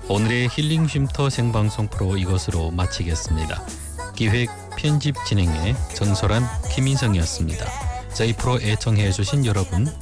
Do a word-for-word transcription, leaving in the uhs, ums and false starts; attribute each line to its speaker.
Speaker 1: 오늘의 힐링 쉼터 생방송 프로 이것으로 마치겠습니다. 기획 편집 진행의 정소란 김인성이었습니다. 저희 프로 애청해 주신 여러분